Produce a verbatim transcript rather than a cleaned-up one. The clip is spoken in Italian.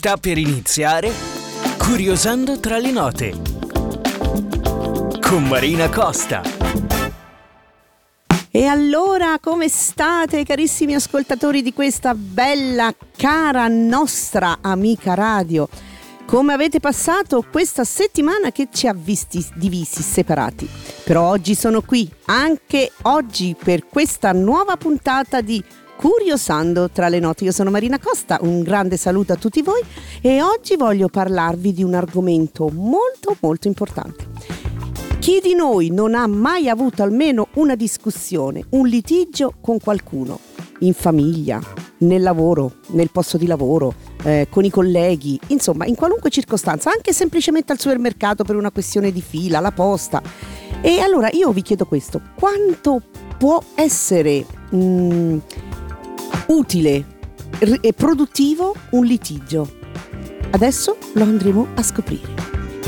Sta per iniziare Curiosando tra le note con Marina Costa. E allora, come state, carissimi ascoltatori di questa bella, cara nostra amica radio? Come avete passato questa settimana che ci ha visti divisi, separati? Però oggi sono qui, anche oggi, per questa nuova puntata di Curiosando tra le note. Io sono Marina Costa, un grande saluto a tutti voi e oggi voglio parlarvi di un argomento molto molto importante. Chi di noi non ha mai avuto almeno una discussione, un litigio con qualcuno? In famiglia, nel lavoro, nel posto di lavoro, eh, con i colleghi, insomma in qualunque circostanza, anche semplicemente al supermercato per una questione di fila, alla posta. E allora io vi chiedo questo: quanto può essere mh, utile e produttivo un litigio? Adesso lo andremo a scoprire.